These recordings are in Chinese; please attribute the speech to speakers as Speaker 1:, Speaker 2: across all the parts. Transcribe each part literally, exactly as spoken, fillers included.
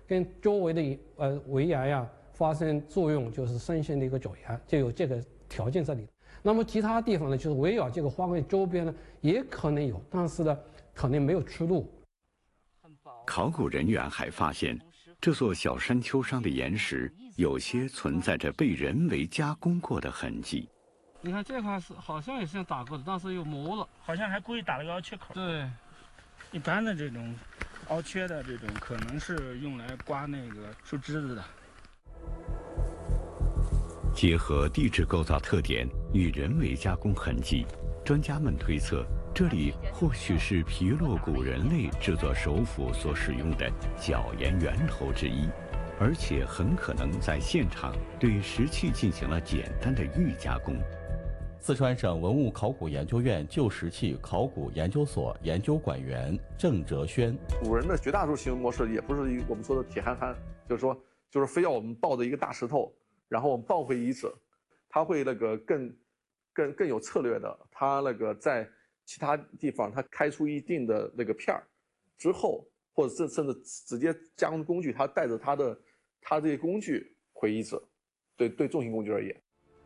Speaker 1: 跟周围的呃围崖呀发生作用，就是生成的一个角岩，就有这个条件这里。那么其他地方呢，就是围绕这个花卉周边呢，也可能有，但是呢，可能没有出路。
Speaker 2: 考古人员还发现，这座小山丘上的岩石有些存在着被人为加工过的痕迹。
Speaker 1: 你看这块是好像也是打过的，但是又磨了，
Speaker 3: 好像还故意打了个凹缺口。
Speaker 1: 对，
Speaker 3: 一般的这种凹缺的这种，可能是用来刮那个树枝子的。
Speaker 2: 结合地质构造特点与人为加工痕迹，专家们推测，这里或许是皮洛古人类制作手斧所使用的角岩源头之一，而且很可能在现场对石器进行了简单的预加工。
Speaker 4: 四川省文物考古研究院旧石器考古研究所研究馆员郑哲轩：
Speaker 5: 古人的绝大多数行为模式也不是一我们说的铁憨憨，就是说，就是非要我们抱着一个大石头，然后我们抱回遗址，他会那个更、更、更有策略的，他那个在其他地方他开出一定的那个片儿之后，或者甚甚至直接加工工具，他带着他的他这些工具回遗址，对对重型工具而言。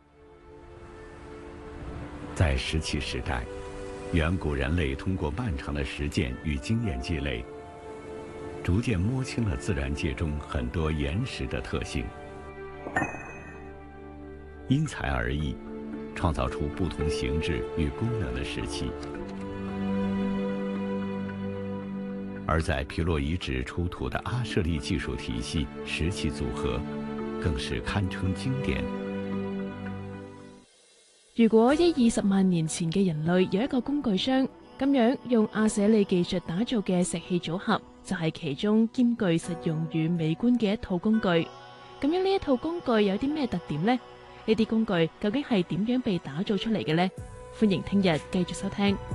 Speaker 2: 在石器时代，远古人类通过漫长的实践与经验积累，逐渐摸清了自然界中很多岩石的特性，因材而异，创造出不同形制与功能的石器。而在皮洛遗址出土的阿舍利技术体系石器组合，更是堪稱經典。
Speaker 6: 如果一二十萬年前嘅人類有一個工具箱，咁樣用阿舍利技術打造嘅石器組合，就係其中兼具實用與美觀嘅一套工具。咁樣呢一套工具有啲咩特點呢？呢啲工具究竟係點樣被打造出嚟嘅呢？歡迎聽日繼續收聽。